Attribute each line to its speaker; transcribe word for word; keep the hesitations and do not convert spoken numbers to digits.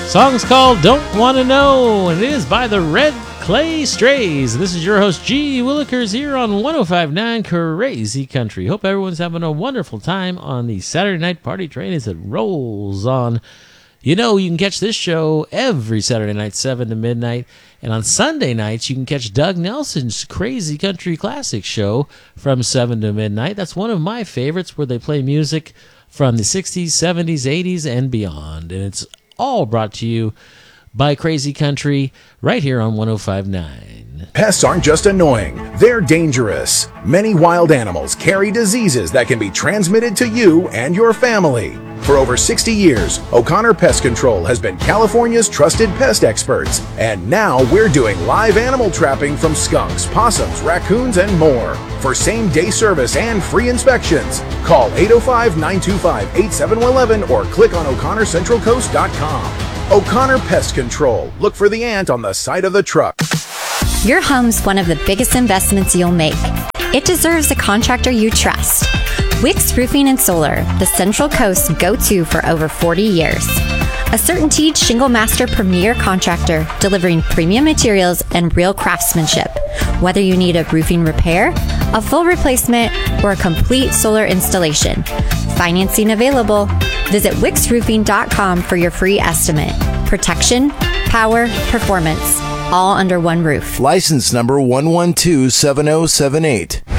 Speaker 1: Song's called Don't Wanna Know, and it is by the Red Clay Strays. This is your host, G. Willikers, here on one oh five point nine Crazy Country. Hope everyone's having a wonderful time on the Saturday night party train as it rolls on. You know, you can catch this show every Saturday night, seven to midnight. And on Sunday nights, you can catch Doug Nelson's Crazy Country Classic show from seven to midnight. That's one of my favorites, where they play music from the sixties, seventies, eighties, and beyond. And it's all brought to you by Crazy Country right here on one oh five point nine.
Speaker 2: Pests aren't just annoying, they're dangerous. Many wild animals carry diseases that can be transmitted to you and your family. For over sixty years, O'Connor Pest Control has been California's trusted pest experts. And now we're doing live animal trapping from skunks, possums, raccoons, and more. For same-day service and free inspections, call eight oh five, nine two five, eight seven one one or click on O'Connor Central Coast dot com. O'Connor Pest Control. Look for the ant on the side of the truck.
Speaker 3: Your home's one of the biggest investments you'll make. It deserves a contractor you trust. Wix Roofing and Solar, the Central Coast's go-to for over forty years. A CertainTeed Shingle Master premier contractor delivering premium materials and real craftsmanship. Whether you need a roofing repair, a full replacement, or a complete solar installation. Financing available. Visit wix roofing dot com for your free estimate. Protection, power, performance, all under one roof.
Speaker 4: License number one one two seven oh seven eight.